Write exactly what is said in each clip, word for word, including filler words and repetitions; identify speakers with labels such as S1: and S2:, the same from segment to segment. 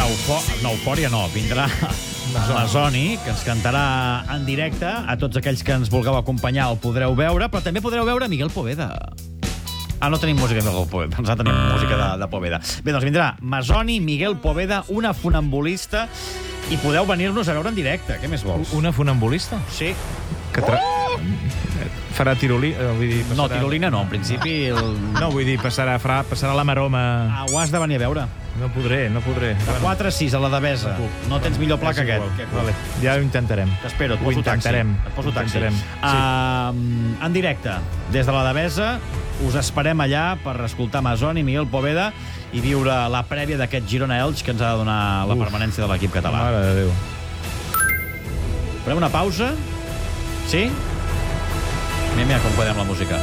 S1: Eufòria no, vindrà Masoni, que ens cantarà en directe. A tots aquells que ens vulgueu acompanyar el podreu veure, però també podreu veure Miguel Poveda. Ah, no tenim música de Miguel Poveda, nosaltres tenim música de, de Poveda. Bé, doncs vindrà Masoni, Miguel Poveda, una funambulista, i podeu venir-nos a veure en directe. Què més vols?
S2: Una funambulista?
S1: Sí.
S2: Que tra... farà tirolí... Eh, vull dir, passarà...
S1: No, tirolina no, en principi... El...
S2: No, vull dir, passarà, farà, passarà la maroma...
S1: Ah, ho has de venir a veure.
S2: No podré, no podré.
S1: De quatre a sis, a la Devesa. No tens millor pla que aquest. Que...
S2: Vale. Ja ho intentarem.
S1: T'espero, et
S2: ho
S1: poso taxi.
S2: intentarem.
S1: Et poso taxi.
S2: Intentarem.
S1: Sí. Uh, en directe, des de la Devesa, us esperem allà per escoltar Masoni, Miguel Poveda, i viure la prèvia d'aquest Girona-Elx que ens ha de donar la
S2: Uf.
S1: permanència de l'equip català.
S2: Mare de Déu.
S1: Farem una pausa? Sí? Mira, mira com podem la música.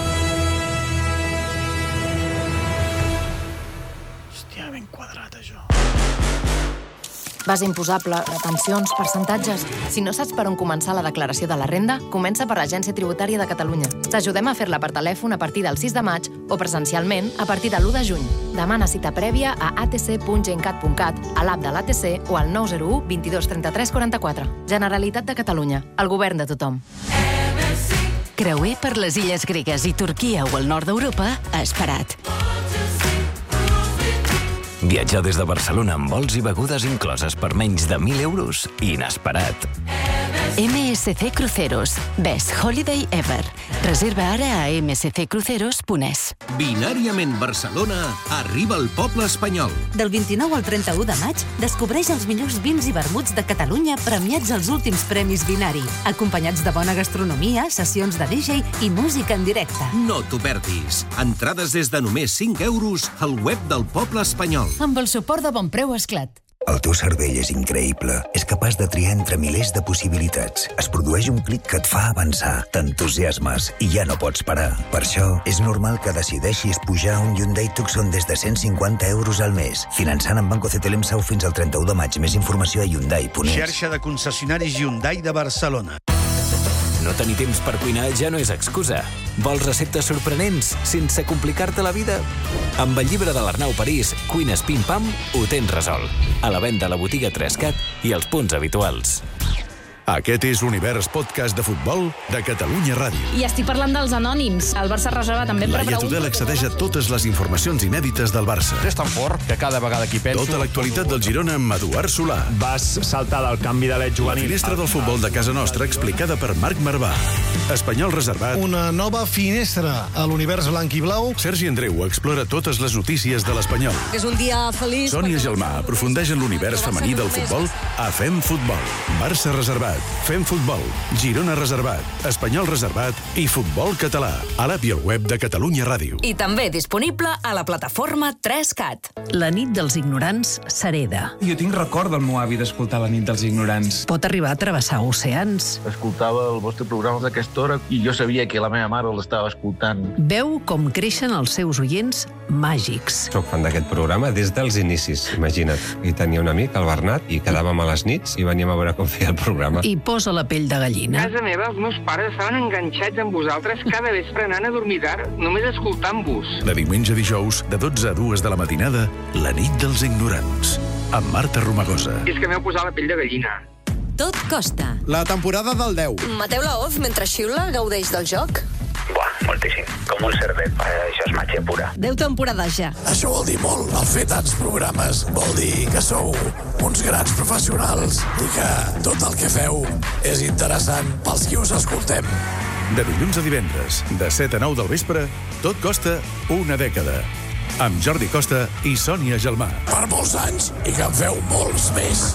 S1: Hòstia, ben quadrat, això.
S3: Base imposable, retencions, percentatges... Si no saps per on començar la declaració de la renda, comença per l'Agència Tributària de Catalunya. T'ajudem a fer-la per telèfon a partir del sis de maig o presencialment a partir de l'u de juny. Demana cita prèvia a a t c punt gencat punt cat, a l'app de l'A T C o al nou zero u vint dos trenta tres quaranta-quatre. Generalitat de Catalunya. El govern de tothom.
S4: Creuer per les illes gregues i Turquia o el nord d'Europa a Esperat.
S5: Viatjar des de Barcelona amb vols i begudes incloses per menys de mil euros. Inesperat.
S4: M S C Cruceros. Best Holiday Ever. Reserva ara a m s c cruceros punt e s.
S6: Binàriament Barcelona arriba al poble espanyol.
S7: Del vint-i-nou al trenta-u de maig, descobreix els millors vins i vermuts de Catalunya premiats als últims Premis Binari, acompanyats de bona gastronomia, sessions de D J i música en directe.
S6: No t'ho perdis. Entrades des de només cinc euros al web del poble espanyol.
S8: Amb el suport de Bonpreu Esclat.
S9: El teu cervell és increïble. És capaç de triar entre milers de possibilitats. Es produeix un clic que et fa avançar, t'entusiasmes i ja no pots parar. Per això, és normal que decideixis pujar un Hyundai Tucson des de cent cinquanta euros al mes. Finançant amb Banco C T L M S A U fins al trenta-u de maig. Més informació a Hyundai punt e s.
S10: Xarxa de concessionaris Hyundai de Barcelona.
S5: No tenir temps per cuinar ja no és excusa. Vols receptes sorprenents sense complicar-te la vida? Amb el llibre de l'Arnau París, Cuines Pim Pam, ho tens resolt. A la venda a la botiga tres cat i als punts habituals.
S11: Aquest és l'Univers Podcast de Futbol de Catalunya Ràdio.
S8: I estic parlant dels anònims. El Barça reserva també per
S11: Laia Tudel accedeix a totes les informacions inèdites del Barça.
S12: És tan fort que cada vegada que penso...
S11: Tota l'actualitat del Girona amb Eduard Solà.
S12: Vas saltar del canvi de l'Ed juvenil.
S11: La finestra del futbol de casa nostra explicada per Marc Marvà. Espanyol reservat.
S13: Una nova finestra a l'univers blanc i blau.
S11: Sergi Andreu explora totes les notícies de l'Espanyol.
S14: És un dia feliç.
S11: Sònia Gelmà aprofundeix en l'univers femení del futbol a Fem Futbol. Barça reservat. Fem Futbol, Girona reservat, Espanyol reservat i Futbol català. A l'app i al web de Catalunya Ràdio.
S15: I també disponible a la plataforma tres cat.
S4: La nit dels ignorants s'hereda.
S16: Jo tinc record del meu avi d'escoltar La nit dels ignorants.
S4: Pot arribar a travessar oceans.
S17: Escoltava el vostre programa d'aquesta hora i jo sabia que la meva mare l'estava escoltant.
S4: Veu com creixen els seus oients màgics.
S18: Soc fan d'aquest programa des dels inicis, imagina't. I tenia un amic, el Bernat, i quedàvem a les nits i veníem a veure com feia el programa.
S4: I posa la pell de gallina.
S19: A casa meva, els meus pares estaven enganxats amb vosaltres cada vespre anant a dormir tard, només escoltant-vos.
S11: De diumenge a dijous, de dotze a dues de la matinada, La nit dels ignorants, amb Marta Romagosa.
S19: És que m'heu posat la pell de gallina.
S15: Tot costa.
S10: La temporada del deu.
S15: Mateu Laoz, mentre xiula, gaudeix del joc?
S20: Buah, moltíssim. Com un cervet. Això és màgia pura.
S15: Deu temporades ja.
S21: Això vol dir molt. El fer tants programes vol dir que sou uns grans professionals i que tot el que feu és interessant pels qui us escoltem.
S11: De dilluns a divendres, de set a nou del vespre, tot costa una dècada. Amb Jordi Costa i Sònia Gelmà.
S21: Per molts anys i que en feu molts més.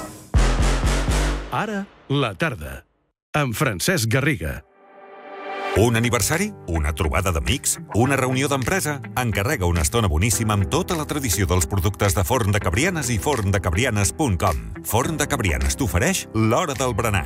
S11: Ara, la tarda. Amb Francesc Garriga.
S22: Un aniversari? Una trobada d'amics? Una reunió d'empresa? Encarrega una estona boníssima amb tota la tradició dels productes de Forn de Cabrianes i forn de cabrianes punt com. Forn de Cabrianes t'ofereix l'hora del berenar.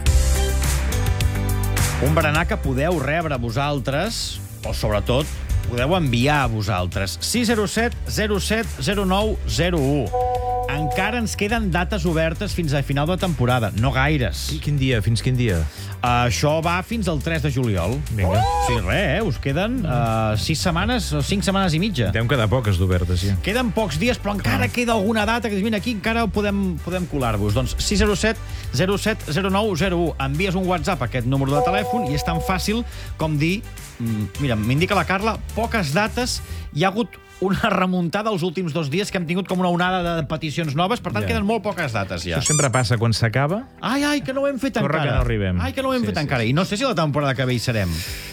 S1: Un berenar que podeu rebre vosaltres, o sobretot, podeu enviar a vosaltres. sis zero set zero set zero nou zero u. encara ens queden dates obertes fins a final de temporada. No gaires.
S12: I quin dia? Fins quin dia?
S1: Uh, això va fins al tres de juliol.
S12: Vinga.
S1: Sí, res, eh? Us queden uh, sis setmanes o cinc setmanes i mitja.
S12: Deuen quedar poques d'obertes, ja.
S1: Queden pocs dies, però encara queda alguna data que dius, mira, aquí encara podem, podem colar-vos. Doncs sis zero set zero set zero nou zero u. Envies un WhatsApp a aquest número de telèfon i és tan fàcil com dir... Mira, m'indica la Carla, poques dates, hi ha hagut una remuntada els últims dos dies que hem tingut com una onada de peticions noves, per tant,
S12: Ja.
S1: queden molt poques dates ja.
S12: Això sempre passa quan s'acaba.
S1: Ai, ai, que no ho hem fet
S12: Corre
S1: encara.
S12: que no arribem.
S1: Ai, que no ho hem
S12: Sí,
S1: fet
S12: sí,
S1: encara.
S12: sí.
S1: I no sé si la temporada que ve hi serem.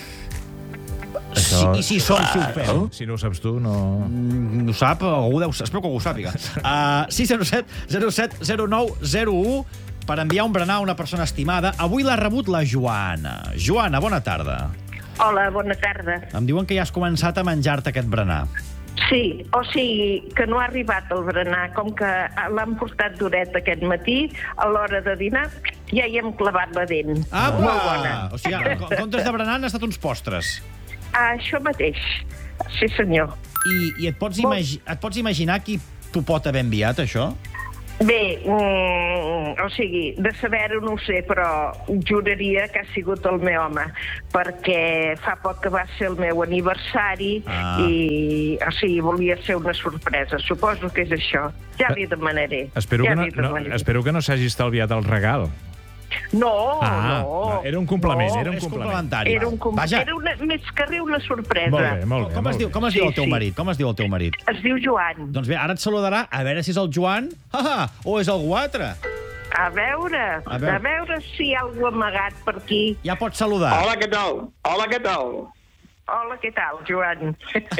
S12: Això...
S1: Sí, I si som, si ho fem.
S12: Si no ho saps tu, no...
S1: Mm, ho sap, algú deu... Espero que algú ho sàpiga. Uh, sis zero set zero set zero nou zero u per enviar un berenar a una persona estimada. Avui l'ha rebut la Joana. Joana, bona tarda.
S2: Hola, bona tarda.
S1: Em diuen que ja has començat a menjar-te aquest berenar.
S2: Sí, o sigui, que no ha arribat el berenar, com que l'han portat duret aquest matí, a l'hora de dinar ja hi hem clavat la dent.
S1: Apa!
S2: Molt bona.
S1: O sigui, en comptes de berenar han estat uns postres.
S2: Ah, això mateix, sí senyor.
S1: I, i et, pots imagi et pots imaginar qui t'ho pot haver enviat, això?
S2: Bé, mm, o sigui, de saber-ho no ho sé, però juraria que ha sigut el meu home, perquè fa poc que va ser el meu aniversari
S1: Ah.
S2: i, o sigui, volia ser una sorpresa. Suposo que és això. Ja li demanaré.
S12: Espero,
S2: ja
S12: que no,
S2: li
S12: no,
S2: demanaré.
S12: espero que no s'hagi estalviat el regal.
S2: No,
S12: Ah,
S2: no.
S12: era un complement,
S2: no,
S12: era un
S1: és
S12: complement.
S1: complementari.
S2: Era, un com...
S1: Vaja.
S2: era una, més que res una sorpresa.
S12: Molt bé, molt bé.
S1: Com es
S12: molt
S1: diu,
S12: bé.
S1: com es diu
S2: Sí,
S1: el teu
S2: sí.
S1: marit? Com es diu el teu marit?
S2: Es diu Joan.
S1: Doncs bé, ara et saludarà, a veure si és el Joan ah, o és algú altre.
S2: A veure,
S1: A
S2: a
S1: veure.
S2: veure, a veure si hi ha algú amagat per aquí.
S1: Ja pots saludar.
S19: Hola, què tal? Hola, què tal?
S2: Hola, què tal, Joan?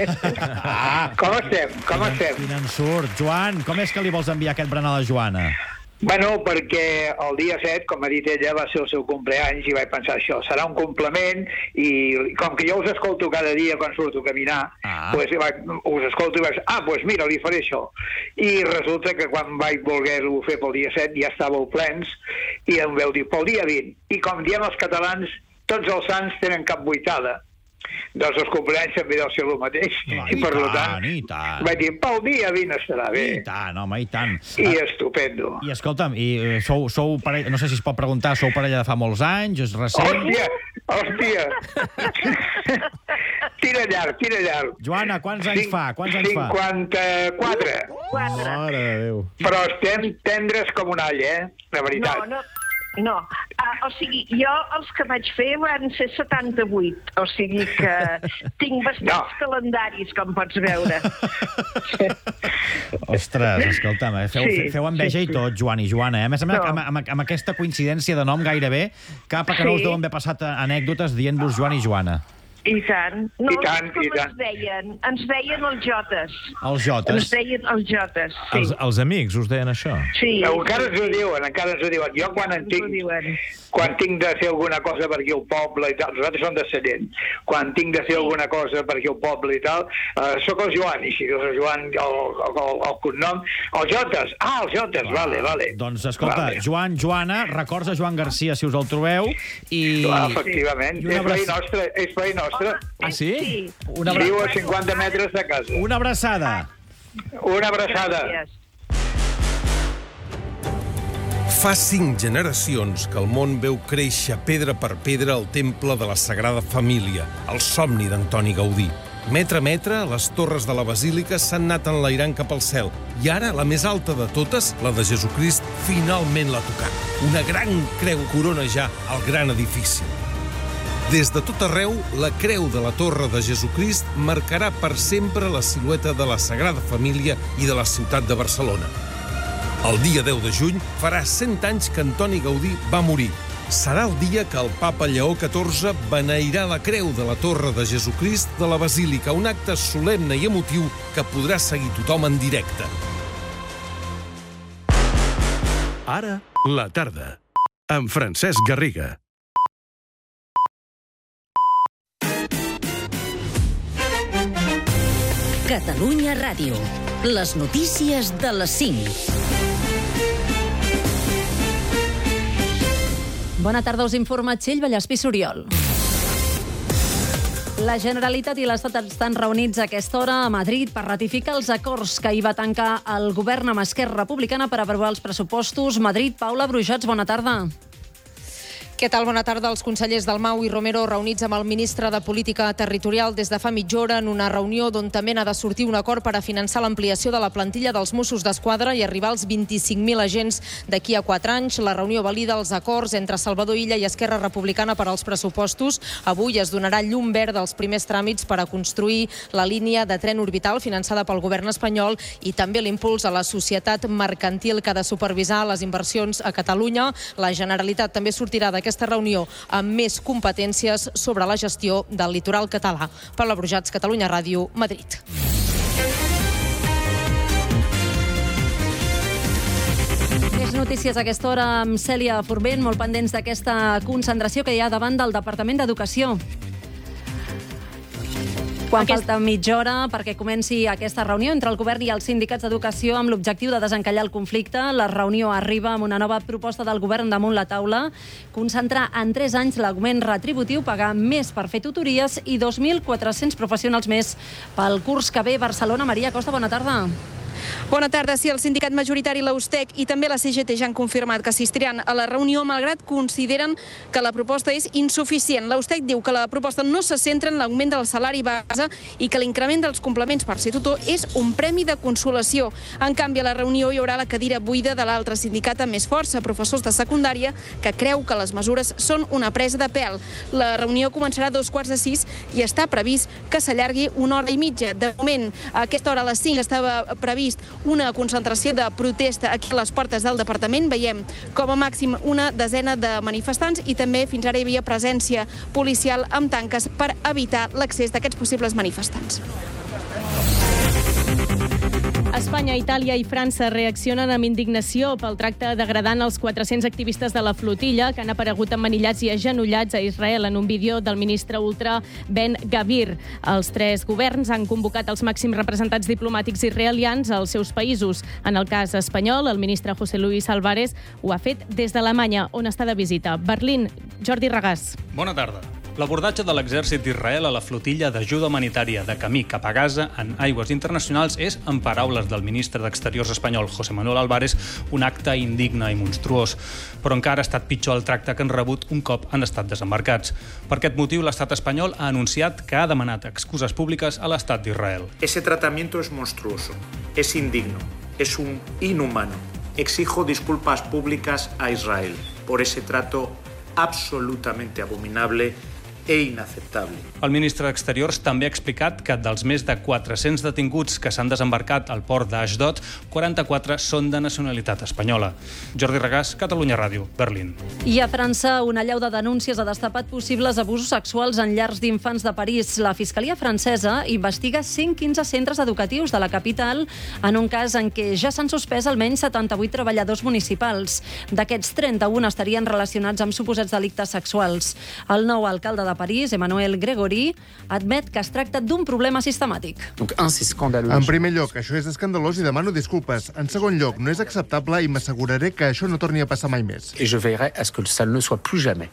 S19: Ah, com estem? Com estem?
S1: Quin ensurt. Joan, com és que li vols enviar aquest berenar a la Joana?
S19: Bueno, perquè el dia set, com ha dit ella, va ser el seu compleanys i vaig pensar això, serà un complement i com que jo us escolto cada dia quan surto a caminar,
S1: Ah.
S19: pues, vaig, us escolto i vaig, ah, doncs pues mira, li faré això. I resulta que quan vaig voler-ho fer pel dia set ja estàveu plens i em veu dir pel dia vint. I com diem els catalans, tots els sants tenen cap vuitada. Doncs els compleanys també deu ser el mateix.
S1: Clar,
S19: I
S1: i
S19: per
S1: tant,
S19: tant,
S1: i tant.
S19: vaig dir, pel dia vint estarà bé.
S1: I tant, home, i tant.
S19: I
S1: Ah,
S19: estupendo.
S1: I escolta'm, i eh, sou, sou parella, no sé si es pot preguntar, sou parella de fa molts anys, és recent?
S19: Hòstia, hòstia. Tira llarg, tira llarg.
S1: Joana, quants anys
S19: Cinc-
S1: fa? Quants anys fa?
S19: cinquanta-quatre.
S2: Quatre.
S12: Mare de Déu.
S19: Però estem tendres com un all, eh? La veritat.
S2: No, no, no. Ah, o sigui, jo els que vaig fer van ser setanta-vuit. O sigui que tinc bastants
S19: No.
S2: calendaris, com pots veure.
S1: Ostres, escolta'm, eh? feu,
S2: Sí,
S1: feu enveja
S2: sí,
S1: i
S2: sí.
S1: tot, Joan i Joana. Eh? A més, amb,
S2: No.
S1: amb, amb, amb aquesta coincidència de nom gairebé, cap a que no us
S2: Sí.
S1: deuen haver passat anècdotes dient-vos Joan i Joana.
S2: I tant. No,
S19: I tant,
S2: com
S19: i tant.
S2: ens deien? Ens deien els jotes.
S1: Els jotes.
S2: Ens deien els jotes, sí.
S12: Els, els amics us deien això?
S2: Sí,
S19: Encara
S2: sí,
S19: ens ho
S2: sí.
S19: diuen, encara ens ho diuen. Jo quan en
S2: Ens ho
S19: tinc,
S2: diuen.
S19: quan tinc de fer alguna cosa per aquí al poble i tal, nosaltres som de Sallent, quan tinc de fer alguna cosa per aquí al poble i tal, eh, sóc el Joan, i si dius el Joan, el, el, el cognom, els Jotes, ah, els Jotes,
S1: Ah,
S19: vale, vale.
S1: Doncs escolta,
S19: Vale.
S1: Joan, Joana, records a Joan Garcia si us el trobeu. I...
S19: Ah, efectivament,
S1: i una
S19: és veí
S1: abraç-
S19: nostre, és veí nostre.
S1: Ah, sí?
S2: Sí.
S1: Una, abra...
S19: Viu a cinquanta metres de casa.
S1: una abraçada.
S19: Una abraçada.
S2: Gràcies.
S14: Fa cinc generacions que el món veu créixer pedra per pedra el temple de la Sagrada Família, el somni d'Antoni Gaudí. Metre a metre, les torres de la basílica s'han anat enlairant cap al cel. I ara, la més alta de totes, la de Jesucrist, finalment l'ha tocat. Una gran creu corona ja el gran edifici. Des de tot arreu, la creu de la Torre de Jesucrist marcarà per sempre la silueta de la Sagrada Família i de la ciutat de Barcelona. El dia deu de juny farà cent anys que Antoni Gaudí va morir. Serà el dia que el papa Lleó catorze beneirà la creu de la Torre de Jesucrist de la Basílica, un acte solemne i emotiu que podrà seguir tothom en directe.
S11: Ara, la tarda. Amb Francesc Garriga.
S15: Catalunya Ràdio. Les notícies de les cinc.
S23: Bona tarda, us informa Txell Vallespí Soriol.
S3: La Generalitat i l'Estat estan reunits a aquesta hora a Madrid per ratificar els acords que hi va tancar el govern amb Esquerra Republicana per aprovar els pressupostos. Madrid, Paula Brujats, bona tarda.
S7: Què tal? Bona tarda. Els consellers Dalmau i Romero reunits amb el ministre de Política Territorial des de fa mitja hora en una reunió d'on també n'ha de sortir un acord per a finançar l'ampliació de la plantilla dels Mossos d'Esquadra i arribar als vint-i-cinc mil agents d'aquí a quatre anys. La reunió valida els acords entre Salvador Illa i Esquerra Republicana per als pressupostos. Avui es donarà llum verd als primers tràmits per a construir la línia de tren orbital finançada pel govern espanyol i també l'impuls a la societat mercantil que ha de supervisar les inversions a Catalunya. La Generalitat també sortirà d'aquesta aquesta reunió amb més competències sobre la gestió del litoral català. Paula Brujats, Catalunya Ràdio, Madrid.
S3: Més notícies a aquesta hora amb Cèlia Forment, molt pendents d'aquesta concentració que hi ha davant del Departament d'Educació. Quan Aquest... falta mitja hora perquè comenci aquesta reunió entre el govern i els sindicats d'educació amb l'objectiu de desencallar el conflicte. La reunió arriba amb una nova proposta del govern damunt la taula. Concentrar en tres anys l'augment retributiu, pagar més per fer tutories i dos mil quatre-cents professionals més pel curs que ve. Barcelona, Maria Costa, bona tarda.
S23: Bona tarda. Sí, el sindicat majoritari, la U S T E C i també la C G T ja han confirmat que assistiran a la reunió, malgrat consideren que la proposta és insuficient. La U S T E C diu que la proposta no se centra en l'augment del salari base i que l'increment dels complements per ser tutor és un premi de consolació. En canvi, a la reunió hi haurà la cadira buida de l'altre sindicat amb més força, professors de secundària, que creu que les mesures són una presa de pèl. La reunió començarà a dos quarts de sis i està previst que s'allargui una hora i mitja. De moment, a aquesta hora a les cinc estava previst una concentració de protesta aquí a les portes del departament. Veiem com a màxim una desena de manifestants i també fins ara hi havia presència policial amb tanques per evitar l'accés d'aquests possibles manifestants.
S24: Espanya, Itàlia i França reaccionen amb indignació pel tracte degradant als quatre-cents activistes de la flotilla que han aparegut emmanillats i agenollats a Israel en un vídeo del ministre ultra Ben Gavir. Els tres governs han convocat els màxims representants diplomàtics israelians als seus països. En el cas espanyol, el ministre José Luis Álvarez ho ha fet des d'Alemanya, on està de visita. Berlín, Jordi Regàs.
S25: Bona tarda. L'abordatge de l'exèrcit d'Israel a la flotilla d'ajuda humanitària de camí cap a Gaza en aigües internacionals és, en paraules del ministre d'Exteriors espanyol José Manuel Álvarez, un acte indigne i monstruós. Però encara ha estat pitjor el tracte que han rebut un cop han estat desembarcats. Per aquest motiu, l'estat espanyol ha anunciat que ha demanat excuses públiques a l'estat d'Israel.
S26: Ese tratamiento es monstruoso, es indigno, es un inhumano. Exijo disculpas públicas a Israel por ese trato absolutamente abominable e inacceptable.
S25: El ministre d'Exteriors també ha explicat que dels més de quatre-cents detinguts que s'han desembarcat al port d'Ashdod, quaranta-quatre són de nacionalitat espanyola. Jordi Regàs, Catalunya Ràdio, Berlín.
S3: I a França, una allau de denúncies ha destapat possibles abusos sexuals en llars d'infants de París. La Fiscalia francesa investiga cent quinze centres educatius de la capital en un cas en què ja s'han suspès almenys setanta-vuit treballadors municipals. D'aquests, trenta-un estarien relacionats amb suposats delictes sexuals. El nou alcalde de París, Emmanuel Grégory, admet que es tracta d'un problema sistemàtic.
S27: En primer lloc, això és escandalós i demano disculpes. En segon lloc, no és acceptable i m'asseguraré que això no torni a passar mai més.
S28: Et je veillerai à ce que ça ne soit plus jamais.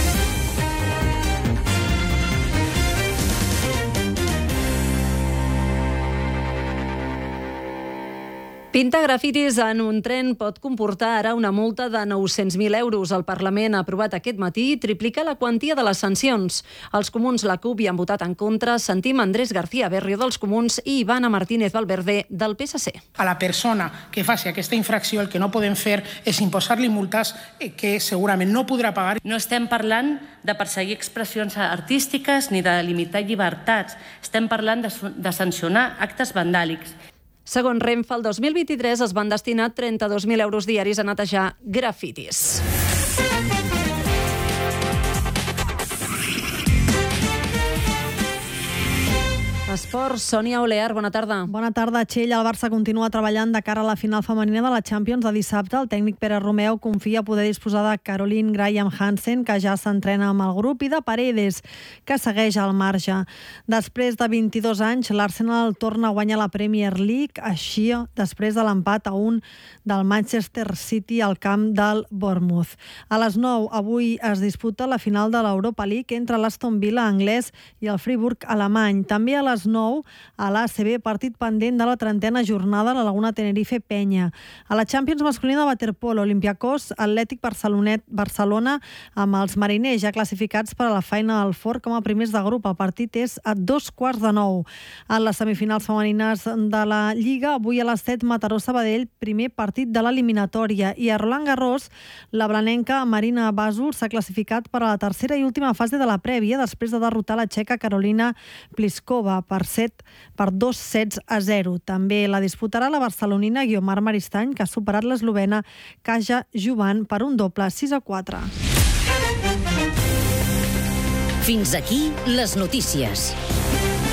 S3: Pintar grafitis en un tren pot comportar ara una multa de nou-cents mil euros. El Parlament ha aprovat aquest matí triplicar la quantia de les sancions. Els comuns, la CUP, hi han votat en contra. Sentim Andrés García Berrio dels comuns i Ivana Martínez Valverde del P S C.
S29: A la persona que faci aquesta infracció el que no podem fer és imposar-li multes que segurament no podrà pagar.
S30: No estem parlant de perseguir expressions artístiques ni de limitar llibertats. Estem parlant de, de sancionar actes vandàlics.
S3: Segons Renfe, el dos mil vint-i-tres es van destinar trenta-dos mil euros diaris a netejar grafitis. esports. Sònia Olear, bona tarda.
S4: Bona tarda, Txell. El Barça continua treballant de cara a la final femenina de la Champions de dissabte. El tècnic Pere Romeu confia poder disposar de Caroline Graham Hansen, que ja s'entrena amb el grup, i de Paredes, que segueix al marge. Després de vint-i-dos anys, l'Arsenal torna a guanyar la Premier League, així després de l'empat a un del Manchester City al camp del Bournemouth. A les nou, avui es disputa la final de l'Europa League entre l'Aston Villa anglès i el Friburg alemany. També a les nou, a l'A C B, partit pendent de la trentena jornada a la Laguna Tenerife Penya. A la Champions masculina de waterpolo, Olympiacos, Atlètic Barcelonet, Barcelona, amb els mariners ja classificats per a la Final Four com a primers de grup. El partit és a dos quarts de nou. En les semifinals femenines de la Lliga, avui a les set, Mataró-Sabadell, primer partit de l'eliminatòria. I a Roland Garros, la blanenca Marina Basul s'ha classificat per a la tercera i última fase de la prèvia, després de derrotar la txeca Carolina Pliskova per set per dos sets a zero. També la disputarà la barcelonina Guiomar Maristany, que ha superat l'eslovena Kaja Juvan per un doble sis a quatre.
S15: Fins aquí les notícies.